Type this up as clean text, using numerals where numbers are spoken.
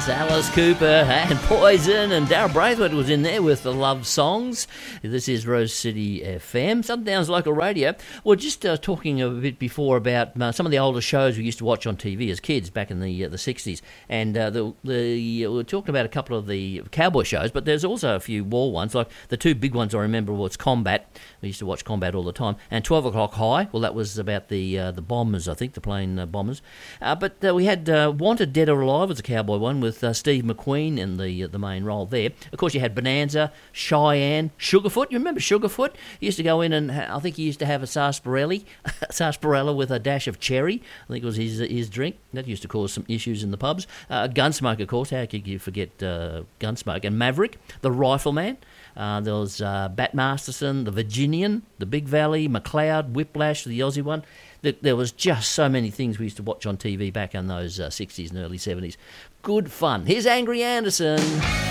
That's Alice Cooper and Poison, and Darryl Braithwaite was in there with the love songs. This is Rose City FM, Sundown's local radio. We're just talking a bit before about some of the older shows we used to watch on TV as kids back in the 60s, and we're talking about a couple of the cowboy shows, but there's also a few war ones, like the two big ones I remember was Combat. We used to watch Combat all the time, and 12 O'Clock High. Well, that was about the bombers, I think, the plane bombers. But we had Wanted Dead or Alive was a cowboy one with Steve McQueen in the main role there. Of course, you had Bonanza, Cheyenne, Sugarfoot. You remember Sugarfoot? He used to go in and I think he used to have a sarsaparilla with a dash of cherry. I think it was his drink. That used to cause some issues in the pubs. Gunsmoke, of course. How could you forget Gunsmoke? And Maverick, the Rifleman. There was Bat Masterson, the Virginian, the Big Valley, McLeod, Whiplash, the Aussie one. There was just so many things we used to watch on TV back in those 60s and early 70s. Good fun. Here's Angry Anderson.